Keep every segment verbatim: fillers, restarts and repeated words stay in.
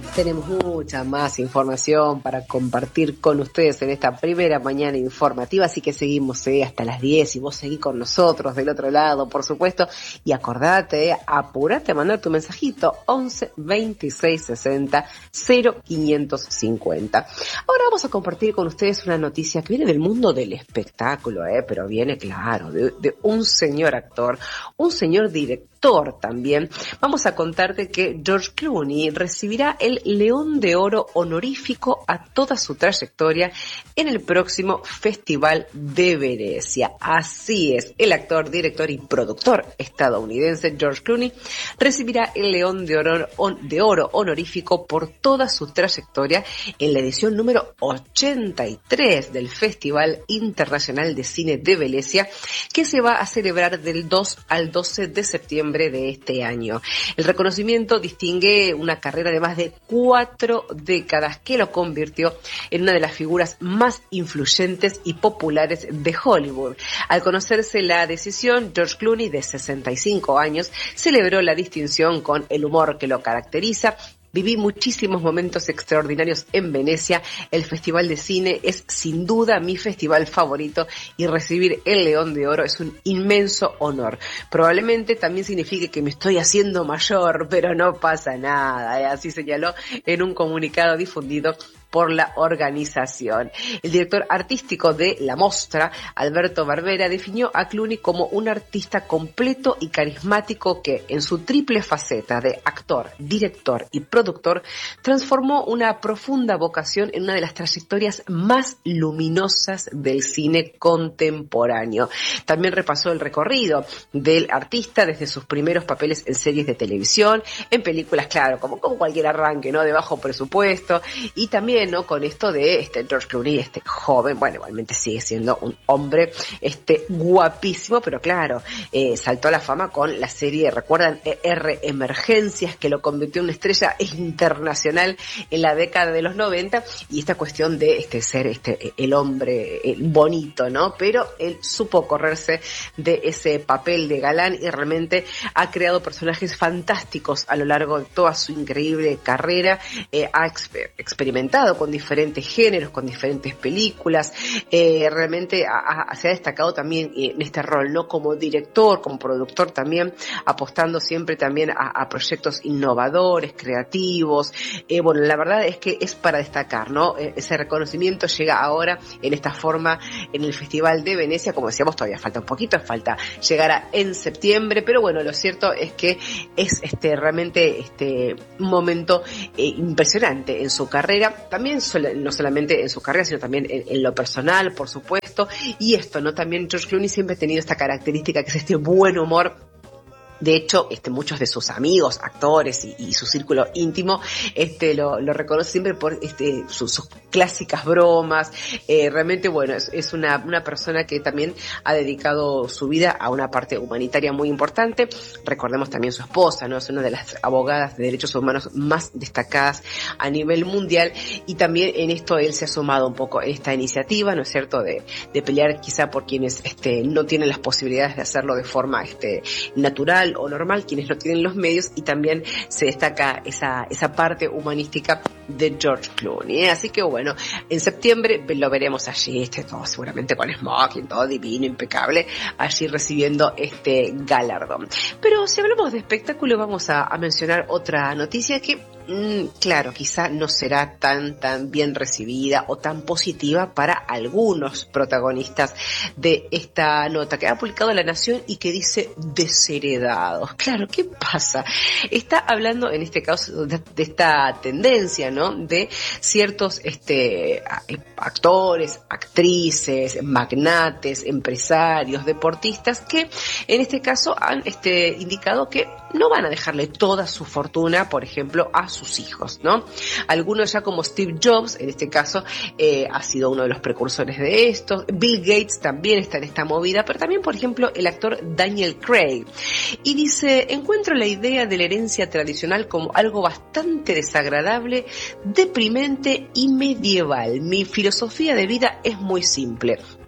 Tenemos mucha más información para compartir con ustedes en esta primera mañana informativa, así que seguimos eh, hasta las diez y vos seguís con nosotros del otro lado, por supuesto, y acordate, eh, apurate a mandar tu mensajito once veintiséis sesenta cero quinientos cincuenta. Ahora vamos a compartir con ustedes una noticia que viene del mundo del espectáculo, eh, pero viene, claro, de, de un señor actor, un señor director también. Vamos a contarte que George Clooney recibirá el León de Oro honorífico a toda su trayectoria en el próximo Festival de Venecia. Así es, el actor, director y productor estadounidense George Clooney recibirá el León de Oro, de Oro honorífico por toda su trayectoria en la edición número ochenta y tres del Festival Internacional de Cine de Venecia, que se va a celebrar del dos al doce de septiembre de este año. El reconocimiento distingue una carrera de más de cuatro décadas que lo convirtió en una de las figuras más influyentes y populares de Hollywood. Al conocerse la decisión, George Clooney, de sesenta y cinco años, celebró la distinción con el humor que lo caracteriza. Viví muchísimos momentos extraordinarios en Venecia. El Festival de Cine es sin duda mi festival favorito y recibir el León de Oro es un inmenso honor. Probablemente también signifique que me estoy haciendo mayor, pero no pasa nada, ¿eh? Así señaló en un comunicado difundido por la organización. El director artístico de la Mostra, Alberto Barbera, definió a Clooney como un artista completo y carismático que, en su triple faceta de actor, director y productor, transformó una profunda vocación en una de las trayectorias más luminosas del cine contemporáneo. También repasó el recorrido del artista desde sus primeros papeles en series de televisión, en películas, claro, como, como cualquier arranque, ¿no?, de bajo presupuesto, y también ¿no?, con esto de este George Clooney, este joven, bueno, igualmente sigue siendo un hombre este guapísimo, pero claro, eh, saltó a la fama con la serie, ¿recuerdan? R Emergencias, que lo convirtió en una estrella internacional en la década de los noventa, y esta cuestión de este ser este el hombre el bonito, ¿no? Pero él supo correrse de ese papel de galán y realmente ha creado personajes fantásticos a lo largo de toda su increíble carrera. Eh, ha exper- experimentado con diferentes géneros, con diferentes películas, eh, realmente ha, ha, se ha destacado también en este rol, ¿no?, como director, como productor también, apostando siempre también a, a proyectos innovadores, creativos. Eh, bueno, la verdad es que es para destacar, ¿no? Ese reconocimiento llega ahora en esta forma en el Festival de Venecia. Como decíamos, todavía falta un poquito, falta llegar a, en septiembre, pero bueno, lo cierto es que es este realmente este un momento eh, impresionante en su carrera. También no solamente en su carrera, sino también en, en lo personal, por supuesto, y esto, ¿no? También George Clooney siempre ha tenido esta característica que es este buen humor. De hecho, este, muchos de sus amigos, actores y, y su círculo íntimo, este, lo, lo reconoce siempre por, este, sus, sus clásicas bromas. Eh, realmente, bueno, es, es una, una persona que también ha dedicado su vida a una parte humanitaria muy importante. Recordemos también su esposa, ¿no? Es una de las abogadas de derechos humanos más destacadas a nivel mundial, y también en esto él se ha sumado un poco a esta iniciativa, ¿no es cierto?, de, de pelear quizá por quienes, este, no tienen las posibilidades de hacerlo de forma, este, natural o normal, quienes no tienen los medios, y también se destaca esa esa parte humanística de George Clooney, ¿eh? Así que bueno, en septiembre lo veremos allí, este todo seguramente con smoking, todo divino, impecable, allí recibiendo este galardón. Pero si hablamos de espectáculo, vamos a, a mencionar otra noticia que mm, claro, quizá no será tan tan bien recibida o tan positiva para algunos protagonistas de esta nota que ha publicado La Nación y que dice desheredados. Claro, ¿qué pasa? Está hablando en este caso de, de esta tendencia, ¿no?, de ciertos este actores, actrices, magnates, empresarios, deportistas que en este caso han este indicado que no van a dejarle toda su fortuna, por ejemplo, a sus hijos, ¿no? Algunos ya, como Steve Jobs, en este caso, eh, ha sido uno de los precursores de esto. Bill Gates también está en esta movida, pero también, por ejemplo, el actor Daniel Craig. Y dice, encuentro la idea de la herencia tradicional como algo bastante desagradable, deprimente y medieval. Mi filosofía de vida es muy simple.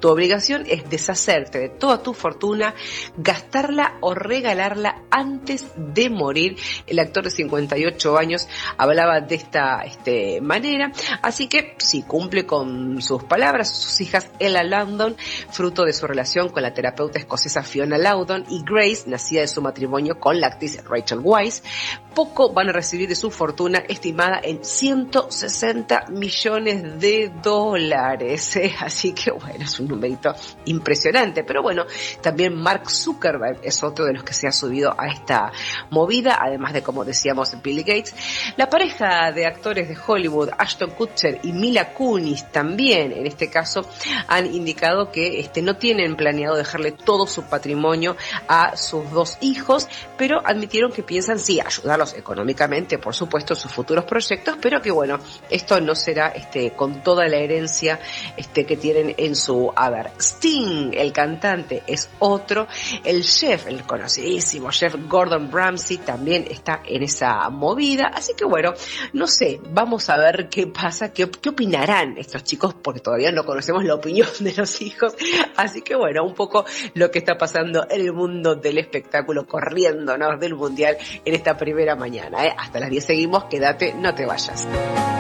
Tu obligación es deshacerte de toda tu fortuna, gastarla o regalarla antes de morir. El actor de cincuenta y ocho años hablaba de esta este, manera, así que sí, cumple con sus palabras. Sus hijas Ella Loudon, fruto de su relación con la terapeuta escocesa Fiona Loudon, y Grace, nacida de su matrimonio con la actriz Rachel Weisz, poco van a recibir de su fortuna, estimada en ciento sesenta millones de dólares, ¿eh? Así que bueno, es un numerito impresionante. Pero bueno, también Mark Zuckerberg es otro de los que se ha subido a esta movida, además de, como decíamos, Bill Gates. La pareja de actores de Hollywood, Ashton Kutcher y Mila Kunis, también en este caso han indicado que este, no tienen planeado dejarle todo su patrimonio a sus dos hijos, pero admitieron que piensan sí ayudarlos económicamente, por supuesto, en sus futuros proyectos, pero que bueno, esto no será este, con toda la herencia este, que tienen en su haber. Sting, el cantante, es otro. El chef, el conocidísimo chef Gordon Ramsay, también está en esa movida. Así que bueno, no sé, vamos a ver qué pasa, qué, qué opinarán estos chicos, porque todavía no conocemos la opinión de los hijos. Así que bueno, un poco lo que está pasando en el mundo del espectáculo, corriéndonos del mundial en esta primera mañana, ¿eh? Hasta las diez seguimos, quédate, no te vayas.